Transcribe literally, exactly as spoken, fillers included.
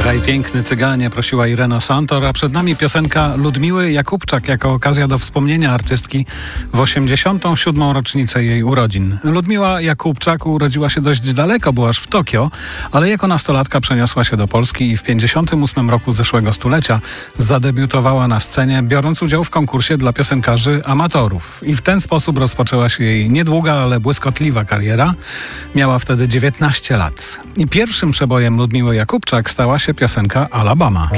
Graj piękny cyganie, prosiła Irena Santor, a przed nami piosenka Ludmiły Jakubczak jako okazja do wspomnienia artystki w osiemdziesiątą siódmą rocznicę jej urodzin. Ludmiła Jakubczak urodziła się dość daleko, była aż w Tokio, ale jako nastolatka przeniosła się do Polski i w pięćdziesiątym ósmym roku zeszłego stulecia zadebiutowała na scenie, biorąc udział w konkursie dla piosenkarzy amatorów. I w ten sposób rozpoczęła się jej niedługa, ale błyskotliwa kariera. Miała wtedy dziewiętnaście lat. I pierwszym przebojem Ludmiły Jakubczak stała się piosenka Alabama.